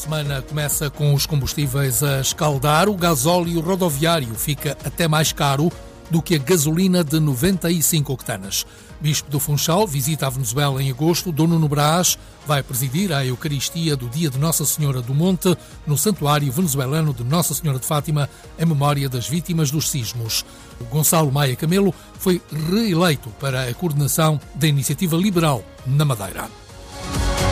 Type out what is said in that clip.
semana começa com os combustíveis a escaldar. O gasóleo rodoviário fica até mais caro do que a gasolina de 95 octanas. Bispo do Funchal visita a Venezuela em agosto. Dom Nuno Brás vai presidir a Eucaristia do Dia de Nossa Senhora do Monte no Santuário Venezuelano de Nossa Senhora de Fátima, em memória das vítimas dos sismos. O Gonçalo Maia Camelo foi reeleito para a coordenação da Iniciativa Liberal na Madeira.